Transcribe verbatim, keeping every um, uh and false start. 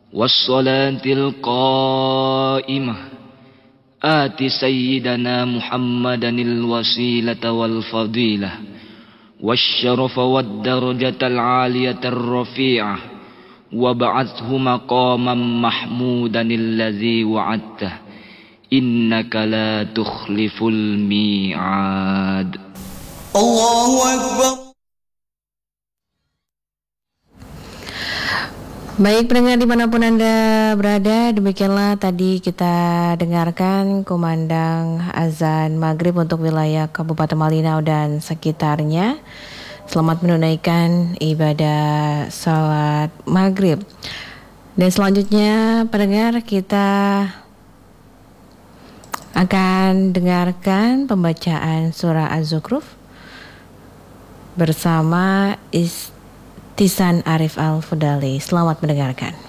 والصلاة القائمة آت سيدنا محمدا الوسيلة والفضيلة والشرف والدرجة العالية الرفيعة وابعثه مقاما محمودا الذي وعدته إنك لا تخلف الميعاد. الله أكبر. Baik pendengar dimanapun Anda berada, demikianlah tadi kita dengarkan kumandang azan maghrib untuk wilayah Kabupaten Malinau dan sekitarnya. Selamat menunaikan ibadah salat maghrib. Dan selanjutnya pendengar kita akan dengarkan pembacaan surah Az-Zukhruf bersama Ist Tisan Arif Al-Fudali. Selamat mendengarkan.